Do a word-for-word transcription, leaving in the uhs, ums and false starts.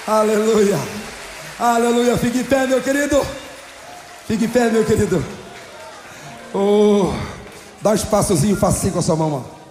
Aleluia. Aleluia. Fique em pé, meu querido. Fique em pé, meu querido. Oh, dá um espaçozinho, faça assim com a sua mão.